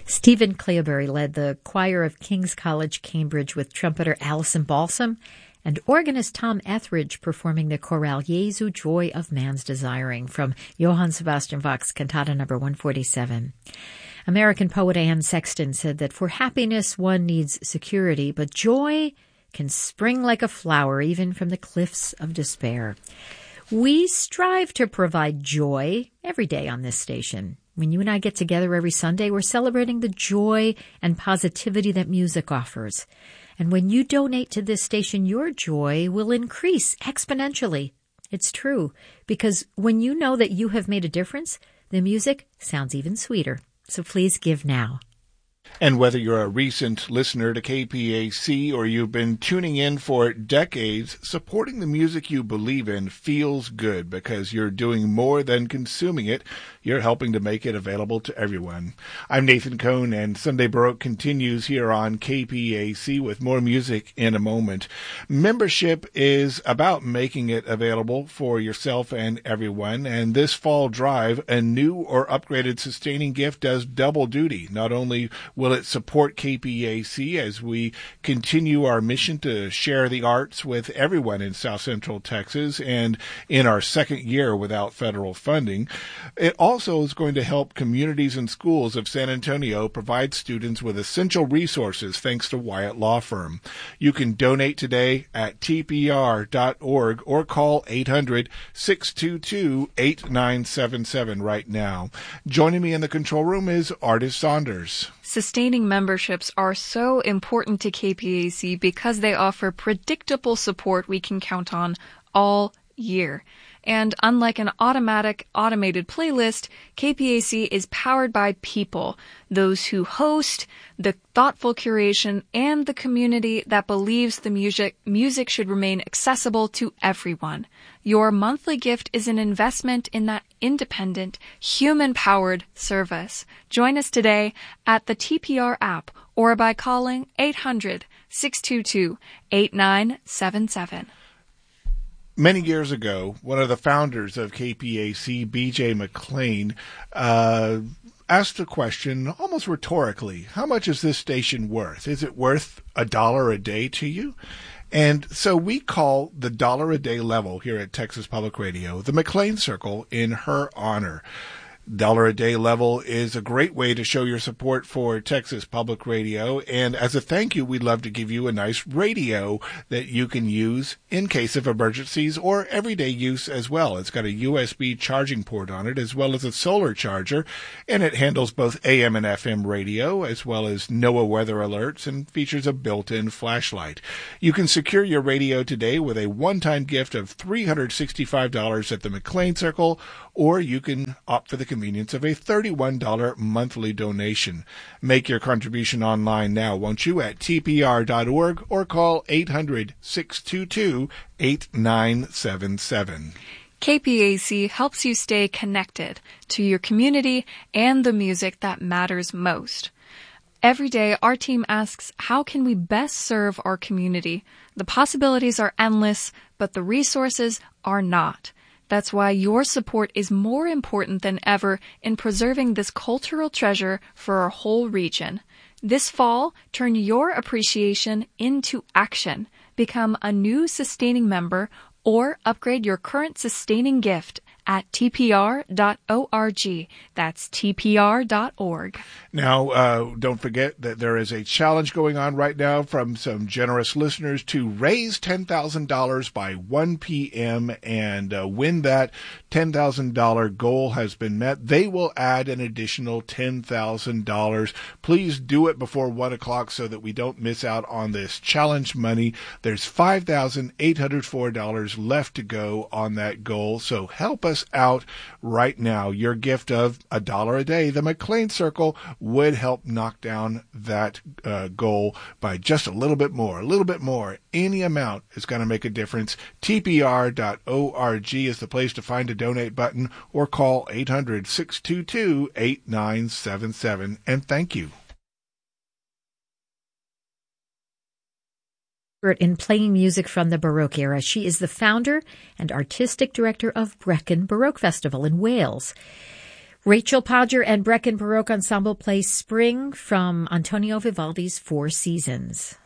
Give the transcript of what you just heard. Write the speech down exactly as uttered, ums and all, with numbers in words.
Stephen Cleobury led the choir of King's College, Cambridge, with trumpeter Alison Balsam and organist Tom Etheridge performing the chorale Jesu, Joy of Man's Desiring from Johann Sebastian Bach's Cantata number one forty-seven. American poet Anne Sexton said that for happiness one needs security, but joy can spring like a flower even from the cliffs of despair. We strive to provide joy every day on this station. When you and I get together every Sunday, we're celebrating the joy and positivity that music offers. And when you donate to this station, your joy will increase exponentially. It's true, because when you know that you have made a difference, the music sounds even sweeter. So please give now. And whether you're a recent listener to K P A C or you've been tuning in for decades, supporting the music you believe in feels good because you're doing more than consuming it. You're helping to make it available to everyone. I'm Nathan Cohn, and Sunday Baroque continues here on K P A C with more music in a moment. Membership is about making it available for yourself and everyone, and this fall drive, a new or upgraded sustaining gift does double duty. Not only will it support K P A C as we continue our mission to share the arts with everyone in South Central Texas and in our second year without federal funding, it also is going to help communities and schools of San Antonio provide students with essential resources thanks to Wyatt Law Firm. You can donate today at T P R dot org or call eight hundred, six two two, eight nine seven seven right now. Joining me in the control room is Artis Saunders. Sustaining memberships are so important to K P A C because they offer predictable support we can count on all year. And unlike an automatic, automated playlist, K P A C is powered by people, those who host, the thoughtful curation, and the community that believes the music, music should remain accessible to everyone. Your monthly gift is an investment in that independent, human-powered service. Join us today at the T P R app or by calling eight hundred, six two two, eight nine seven seven. Many years ago, one of the founders of K P A C, B J McLean, uh, asked a question almost rhetorically. How much is this station worth? Is it worth a dollar a day to you? And so we call the dollar a day level here at Texas Public Radio the McLean Circle in her honor. Dollar a day level is a great way to show your support for Texas Public Radio. And as a thank you, we'd love to give you a nice radio that you can use in case of emergencies or everyday use as well. It's got a U S B charging port on it as well as a solar charger, and it handles both A M and F M radio as well as NOAA weather alerts and features a built-in flashlight. You can secure your radio today with a one-time gift of three hundred sixty-five dollars at the McLean Circle, or you can opt for the convenience of a thirty-one dollars monthly donation. Make your contribution online now, won't you, at T P R dot org or call eight hundred, six two two, eight nine seven seven. K P A C helps you stay connected to your community and the music that matters most. Every day, our team asks, how can we best serve our community? The possibilities are endless, but the resources are not. That's why your support is more important than ever in preserving this cultural treasure for our whole region. This fall, turn your appreciation into action. Become a new sustaining member or upgrade your current sustaining gift at T P R dot org. That's T P R dot org. Now, uh, don't forget that there is a challenge going on right now from some generous listeners to raise ten thousand dollars by one p.m. and uh, when that ten thousand dollars goal has been met, they will add an additional ten thousand dollars. Please do it before one o'clock so that we don't miss out on this challenge money. There's five thousand eight hundred four dollars left to go on that goal, so help us out right now. Your gift of a dollar a day, the McLean Circle, would help knock down that uh, goal by just a little bit more, a little bit more. Any amount is going to make a difference. T P R dot org is the place to find a donate button or call eight hundred, six two two, eight nine seven seven. And thank you. In playing music from the Baroque era. She is the founder and artistic director of Brecon Baroque Festival in Wales. Rachel Podger and Brecken Baroque Ensemble play Spring from Antonio Vivaldi's Four Seasons.